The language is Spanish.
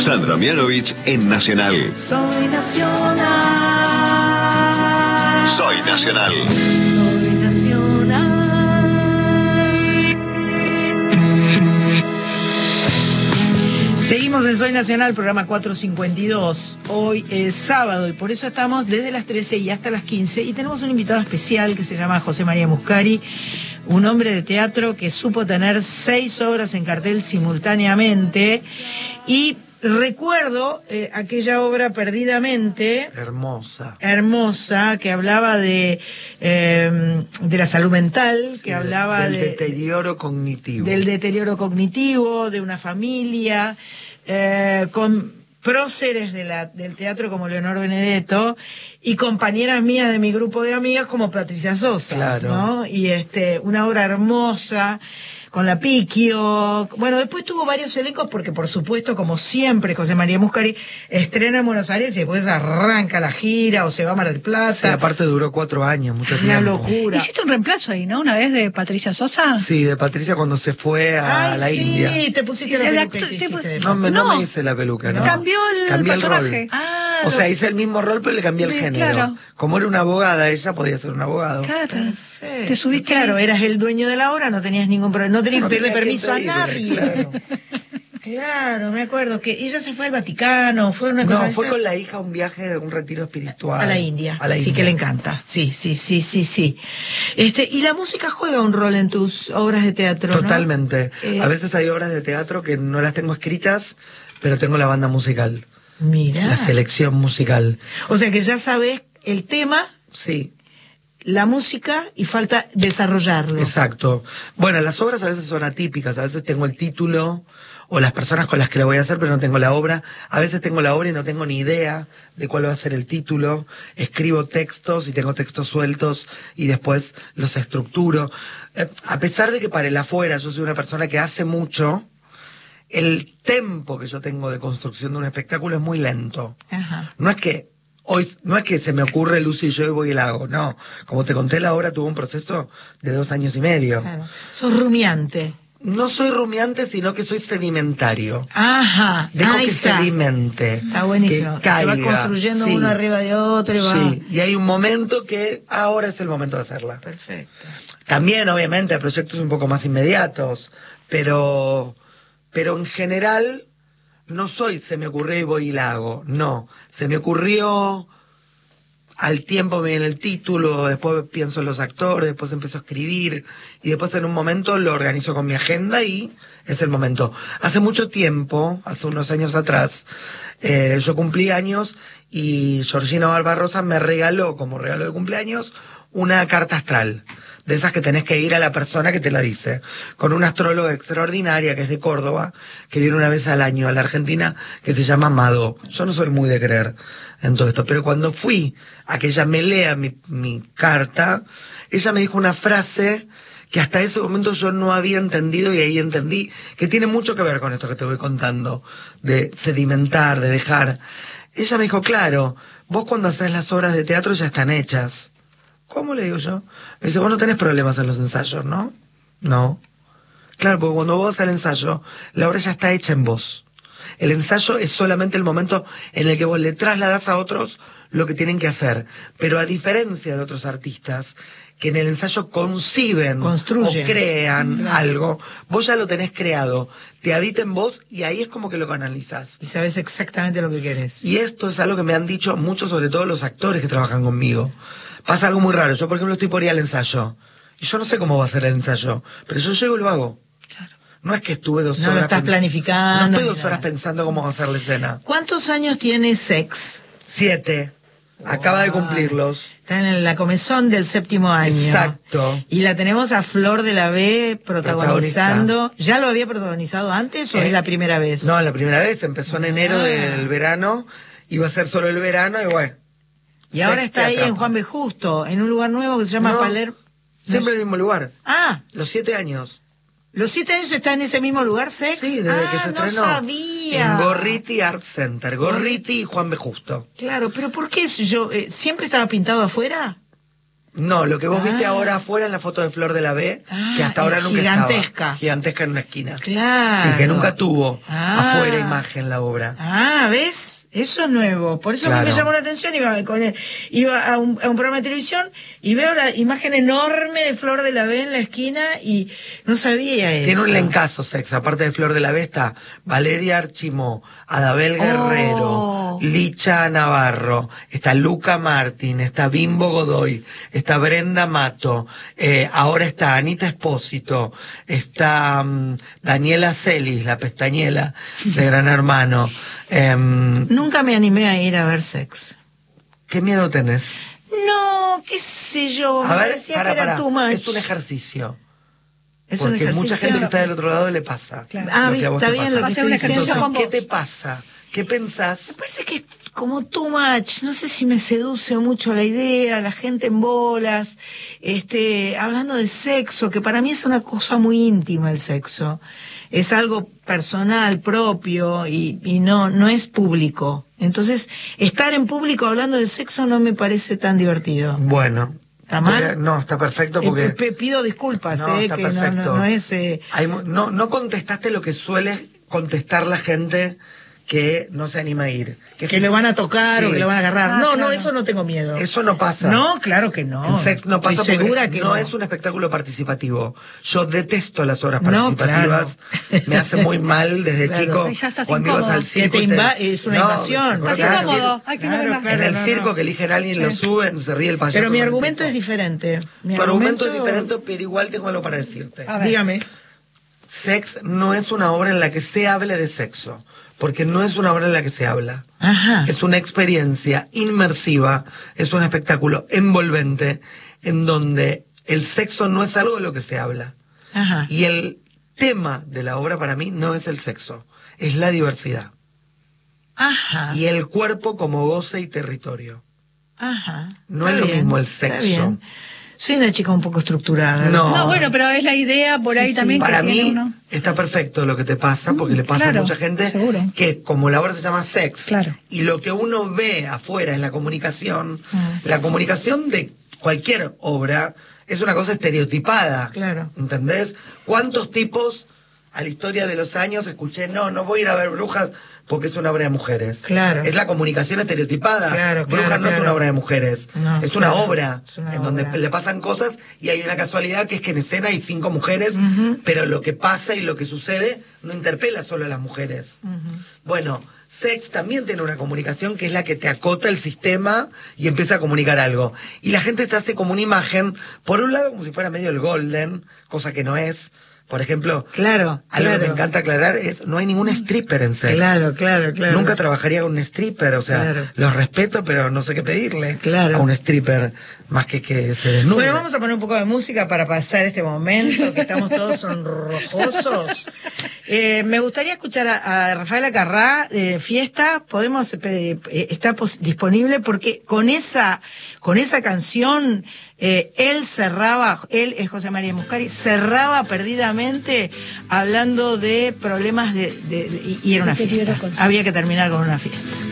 Sandra Mianovich en Nacional. Soy Nacional. Soy Nacional. Soy Nacional. Seguimos en Soy Nacional, programa 452. Hoy es sábado y por eso estamos desde las 13 y hasta las 15. Y tenemos un invitado especial que se llama José María Muscari, un hombre de teatro que supo tener 6 obras en cartel simultáneamente. Y recuerdo aquella obra Perdidamente. Hermosa, que hablaba de la salud mental, sí, que hablaba del deterioro cognitivo. Del deterioro cognitivo, de una familia, con próceres del teatro como Leonor Benedetto y compañeras mías de mi grupo de amigas como Patricia Sosa, claro, ¿no? Y una obra hermosa con la Piquio. Bueno, después tuvo varios elencos porque, por supuesto, como siempre, José María Muscari estrena en Buenos Aires y después arranca la gira o se va a Mar del Plata. Sí, aparte duró 4 años, mucho tiempo. Una locura. Hiciste un reemplazo ahí, ¿no? Una vez de Patricia Sosa. Sí, de Patricia cuando se fue a la India. Sí, te pusiste la peluca y te hiciste. No me hice la peluca, ¿no? Cambió el personaje. O sea, hice el mismo rol, pero le cambié el género. Claro. Como era una abogada, ella podía ser un abogado. Claro. Perfecto. Te subiste. Claro, eras el dueño de la obra, no tenías ningún problema, no tenías que pedirle permiso a nadie. Claro. Claro, me acuerdo que ella se fue al Vaticano, fue una cosa. No, fue con la hija a un viaje, un retiro espiritual. A la India. Sí, que le encanta. Sí. Y la música juega un rol en tus obras de teatro, ¿no? Totalmente. A veces hay obras de teatro que no las tengo escritas, pero tengo la banda musical. Mira. La selección musical. O sea que ya sabes el tema. Sí. La música y falta desarrollarlo. Exacto. Bueno, las obras a veces son atípicas, a veces tengo el título o las personas con las que la voy a hacer, pero no tengo la obra. A veces tengo la obra y no tengo ni idea de cuál va a ser el título. Escribo textos y tengo textos sueltos y después los estructuro. A pesar de que para el afuera yo soy una persona que hace mucho, el tempo que yo tengo de construcción de un espectáculo es muy lento. Ajá. No es que se me ocurre Lucy y yo y voy y la hago, no. Como te conté, la obra tuvo un proceso de 2 años y medio. Claro. Sos rumiante. No soy rumiante, sino que soy sedimentario. Ajá. Dejo que sedimente. Está buenísimo. Que caiga. Se va construyendo uno arriba de otro y va. Sí, y hay un momento que ahora es el momento de hacerla. Perfecto. También, obviamente, hay proyectos un poco más inmediatos, pero en general no soy se me ocurrió y voy y la hago. No, se me ocurrió, al tiempo me viene el título, después pienso en los actores, después empiezo a escribir y después en un momento lo organizo con mi agenda y es el momento. Hace mucho tiempo, hace unos años atrás, yo cumplí años y Georgina Barbarosa me regaló, como regalo de cumpleaños, una carta astral. De esas que tenés que ir a la persona que te la dice, con una astróloga extraordinaria que es de Córdoba, que viene una vez al año a la Argentina, que se llama Mado. Yo no soy muy de creer en todo esto, pero cuando fui a que ella me lea mi carta, ella me dijo una frase que hasta ese momento yo no había entendido y ahí entendí que tiene mucho que ver con esto que te voy contando, de sedimentar, de dejar. Ella me dijo, claro, vos cuando haces las obras de teatro ya están hechas. ¿Cómo le digo yo? Me dice, vos no tenés problemas en los ensayos, ¿no? No. Claro, porque cuando vos vas al ensayo, la obra ya está hecha en vos. El ensayo es solamente el momento en el que vos le trasladás a otros lo que tienen que hacer. Pero a diferencia de otros artistas, que en el ensayo construyen o crean algo, vos ya lo tenés creado, te habita en vos y ahí es como que lo canalizás. Y sabes exactamente lo que querés. Y esto es algo que me han dicho mucho, sobre todo los actores que trabajan conmigo. Pasa algo muy raro. Yo, por ejemplo, estoy por ir al ensayo. Y yo no sé cómo va a ser el ensayo. Pero yo llego y lo hago. Claro. No es que estuve 2 horas... No lo estás planificando. No estoy 2 horas pensando cómo va a ser la escena. ¿Cuántos años tiene Sex? 7. Acaba de cumplirlos. Está en la comezón del 7º año. Exacto. Y la tenemos a Flor de la B protagonizando. ¿Ya lo había protagonizado antes o es la primera vez? No, la primera vez. Empezó en enero del verano. Iba a ser solo el verano y bueno... Y ahora está ahí en Juan B. Justo, en un lugar nuevo que se llama Palermo. Siempre en el mismo lugar. Ah. Los 7 años. ¿Los 7 años está en ese mismo lugar, Sex? Sí, desde que se estrenó. No sabía. En Gorriti Art Center. Gorriti y Juan B. Justo. Claro, pero ¿por qué? ¿Siempre estaba pintado afuera? No, lo que vos viste ahora afuera es la foto de Flor de la B, que hasta ahora nunca gigantesca. estaba. Gigantesca en una esquina. Claro. Sí, que nunca tuvo afuera imagen la obra. ¿Ves? Eso es nuevo. Por eso a mí Claro. me llamó la atención. Iba a un programa de televisión y veo la imagen enorme de Flor de la B en la esquina y no sabía eso. Tiene un lencazo Sex, aparte de Flor de la B está Valeria Archimó, Adabel Guerrero, Licha Navarro, está Luca Martín, está Bimbo Godoy, está Brenda Mato, ahora está Anita Espósito, está Daniela Celis, la pestañela de Gran Hermano. Nunca me animé a ir a ver Sex. ¿Qué miedo tenés? No, qué sé yo. A me ver, parecía que era too much. es un ejercicio. Es un Porque ejercicio. mucha gente que está del otro lado le pasa. Claro. Lo que a vos Está te bien pasa. lo Va que a ser estoy un diciendo. ejercicio con ¿Qué vos. te pasa? ¿Qué pensás? Me parece que es como too much, no sé si me seduce mucho la idea, la gente en bolas, hablando de sexo, que para mí es una cosa muy íntima el sexo, es algo personal, propio y no es público. Entonces, estar en público hablando de sexo no me parece tan divertido. Bueno. ¿Está mal? No, está perfecto porque... Pido disculpas, No, está que perfecto. no es... No contestaste lo que suele contestar la gente que no se anima a ir. que le van a tocar Sí. o que le van a agarrar. No, claro. eso no tengo miedo. Eso no pasa. No, claro que no. En Sex no pasa Estoy segura porque que no es un espectáculo participativo. Yo detesto las obras No, participativas. claro. Me hace muy mal desde Claro. chico. Ay, ya estás Cuando ibas incómodo. al circo. Que te es una invasión. ¿te acuerdas Estás que incómodo. Ay, que no Claro, venga. claro. En el no, circo no. que eligen a alguien, lo suben, se ríe el payaso. Pero mi con el argumento pito. es diferente. Tu argumento es diferente, pero igual tengo algo para decirte. A ver. Dígame. Sex no es una obra en la que se hable de sexo, porque no es una obra en la que se habla. Ajá. Es una experiencia inmersiva, es un espectáculo envolvente en donde el sexo no es algo de lo que se habla. Ajá. Y el tema de la obra para mí no es el sexo, es la diversidad. Ajá. Y el cuerpo como goce y territorio. Ajá. No Está es lo bien, mismo el está sexo. bien. Soy una chica un poco estructurada. No. No, bueno, pero es la idea por ahí Sí, también Para que tiene mí uno. está perfecto lo que te pasa, porque le pasa claro, a mucha gente seguro. que como la obra se llama Sex, Claro. y lo que uno ve afuera en la comunicación de cualquier obra es una cosa estereotipada. Claro. ¿Entendés? ¿Cuántos tipos a la historia de los años escuché, no voy a ir a ver Brujas porque es una obra de mujeres? Claro. Es la comunicación estereotipada. Claro, Brujas claro, no es claro. una obra de mujeres. No, es una claro, obra es una en obra. donde le pasan cosas y hay una casualidad que es que en escena hay 5 mujeres, pero lo que pasa y lo que sucede no interpela solo a las mujeres. Bueno, Sex también tiene una comunicación que es la que te acota el sistema y empieza a comunicar algo. Y la gente se hace como una imagen, por un lado como si fuera medio el golden, cosa que no es. Por ejemplo, Claro, algo que claro. me encanta aclarar es, no hay ningún stripper en Sex. Claro. Nunca trabajaría con un stripper, o sea, Claro. los respeto, pero no sé qué pedirle Claro. a un stripper más que se desnude. Bueno, vamos a poner un poco de música para pasar este momento, que estamos todos sonrojosos. Me gustaría escuchar a Rafaela Carrá, Fiesta. Podemos, está disponible porque con esa canción, él es José María Muscari, cerraba perdidamente hablando de problemas y era una fiesta. Había que terminar con una fiesta.